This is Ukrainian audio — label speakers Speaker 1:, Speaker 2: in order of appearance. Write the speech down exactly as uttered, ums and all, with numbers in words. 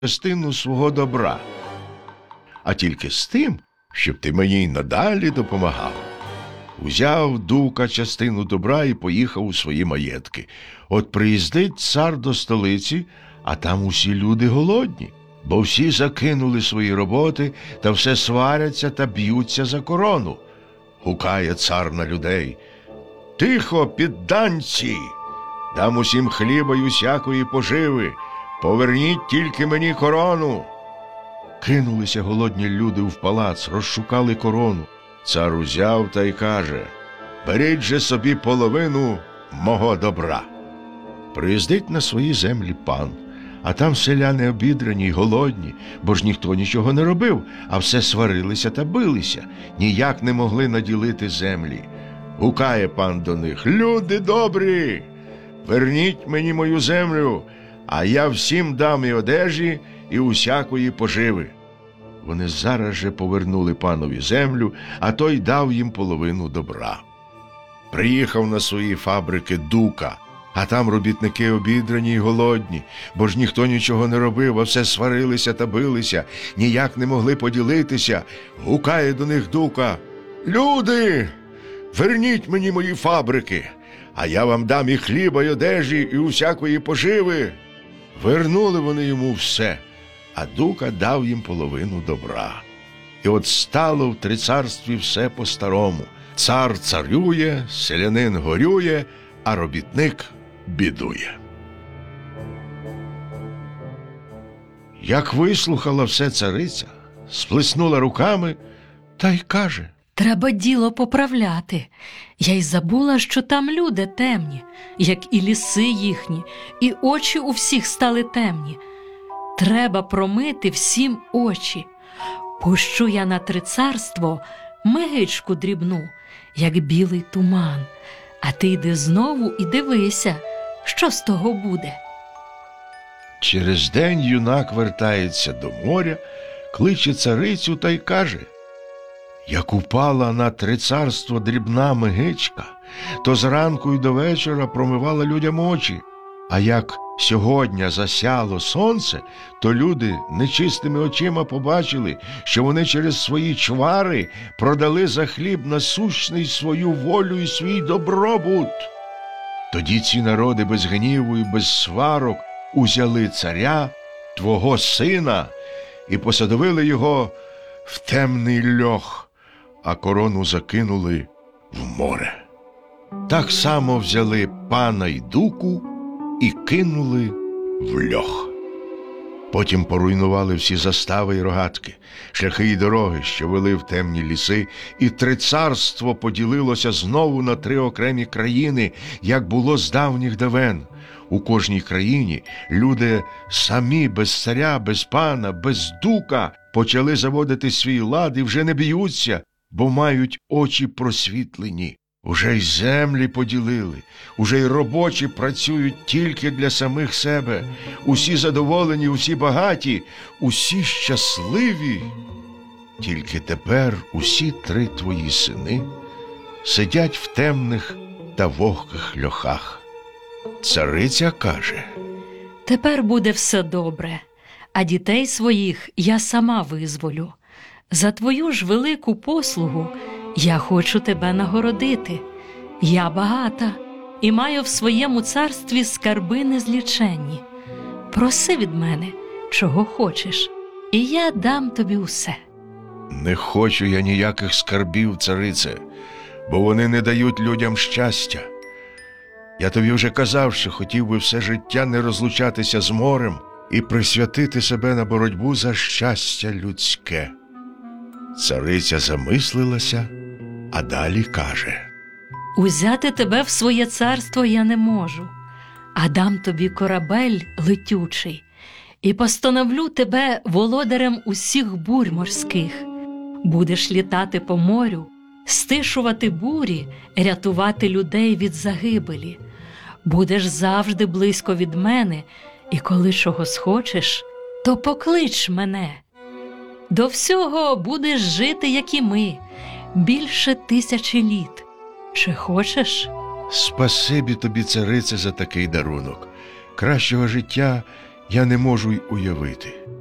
Speaker 1: частину свого добра, а тільки з тим, щоб ти мені й надалі допомагав. Узяв Дука частину добра і поїхав у свої маєтки. От приїздить цар до столиці, а там усі люди голодні, бо всі закинули свої роботи та все сваряться та б'ються за корону. Гукає цар на людей: «Тихо, підданці! Дам усім хліба й усякої поживи, поверніть тільки мені корону!» Кинулися голодні люди в палац, розшукали корону. Цар узяв та й каже: «Беріть же собі половину мого добра». Приїздить на свої землі пан, а там селяни обідрані й голодні, бо ж ніхто нічого не робив, а все сварилися та билися, ніяк не могли наділити землі. Гукає пан до них: «Люди добрі, верніть мені мою землю, а я всім дам і одежі, і усякої поживи». Вони зараз же повернули панові землю, а той дав їм половину добра. Приїхав на свої фабрики Дука, а там робітники обідрані й голодні, бо ж ніхто нічого не робив, а все сварилися та билися, ніяк не могли поділитися. Гукає до них Дука: «Люди, верніть мені мої фабрики, а я вам дам і хліба, й одежі, і усякої поживи». Вернули вони йому все, а Дука дав їм половину добра. І от стало в трицарстві все по-старому. Цар царює, селянин горює, а робітник бідує. Як вислухала все цариця, сплеснула руками та й каже:
Speaker 2: «Треба діло поправляти. Я й забула, що там люди темні, як і ліси їхні, і очі у всіх стали темні. Треба промити всім очі. Пущу я на трицарство мигичку дрібну, як білий туман. А ти йди знову і дивися, що з того буде».
Speaker 1: Через день юнак вертається до моря, кличе царицю та й каже: «Як упала на трицарство дрібна мигичка, то зранку й до вечора промивала людям очі, а як сьогодні засяло сонце, то люди нечистими очима побачили, що вони через свої чвари продали за хліб насущний свою волю і свій добробут». Тоді ці народи без гніву і без сварок узяли царя, твого сина, і посадовили його в темний льох, а корону закинули в море. Так само взяли пана й Дуку і кинули в льох. Потім поруйнували всі застави й рогатки, шляхи й дороги, що вели в темні ліси, і трицарство поділилося знову на три окремі країни, як було з давніх давен. У кожній країні люди самі, без царя, без пана, без Дука, почали заводити свій лад і вже не б'ються, бо мають очі просвітлені. Уже й землі поділили, уже й робочі працюють тільки для самих себе. Усі задоволені, усі багаті, усі щасливі. Тільки тепер усі три твої сини сидять в темних та вогких льохах. Цариця каже:
Speaker 2: «Тепер буде все добре, а дітей своїх я сама визволю. За твою ж велику послугу я хочу тебе нагородити. Я багата і маю в своєму царстві скарби незліченні. Проси від мене, чого хочеш, і я дам тобі усе».
Speaker 1: «Не хочу я ніяких скарбів, царице, бо вони не дають людям щастя. Я тобі вже казав, що хотів би все життя не розлучатися з морем і присвятити себе на боротьбу за щастя людське». Цариця замислилася, а далі каже:
Speaker 2: «Узяти тебе в своє царство я не можу, а дам тобі корабель летючий і постановлю тебе володарем усіх бурь морських. Будеш літати по морю, стишувати бурі, рятувати людей від загибелі. Будеш завжди близько від мене, і коли чого схочеш, то поклич мене. До всього будеш жити, як і ми, більше тисячі літ. Чи хочеш?»
Speaker 1: «Спасибі тобі, царице, за такий дарунок. Кращого життя я не можу й уявити.